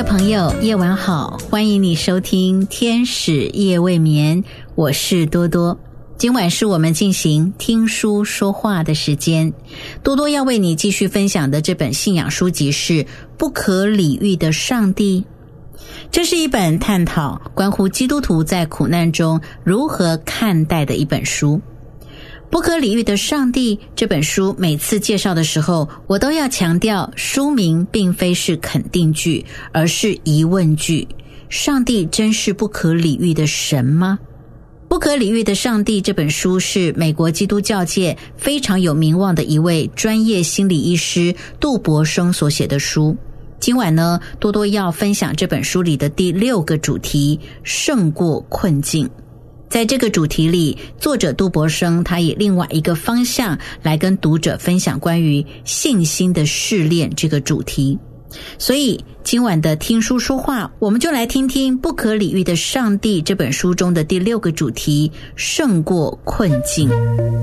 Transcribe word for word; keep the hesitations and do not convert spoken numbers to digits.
朋友，夜晚好，欢迎你收听天使夜未眠，我是多多。今晚是我们进行听书说话的时间，多多要为你继续分享的这本信仰书籍是《不可理喻的上帝》。这是一本探讨关乎基督徒在苦难中如何看待的一本书。不可理喻的上帝这本书每次介绍的时候，我都要强调书名并非是肯定句，而是疑问句。上帝真是不可理喻的神吗？不可理喻的上帝这本书是美国基督教界非常有名望的一位专业心理医师杜博生所写的书。今晚呢，多多要分享这本书里的第六个主题，胜过困境。在这个主题里，作者杜博生他以另外一个方向来跟读者分享关于信心的试炼这个主题。所以今晚的听书说话，我们就来听听《不可理喻的上帝》这本书中的第六个主题，胜过困境。